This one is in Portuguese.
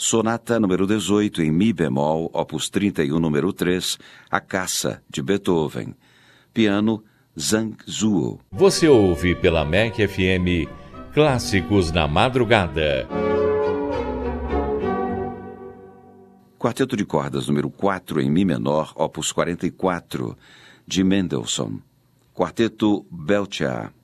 Sonata número 18 em Mi bemol, opus 31, número 3, A Caça, de Beethoven. Piano, Zhang Zuo. Você ouve pela MEC FM Clássicos na Madrugada. Quarteto de cordas número 4 em Mi menor, opus 44, de Mendelssohn. Quarteto Belchiar.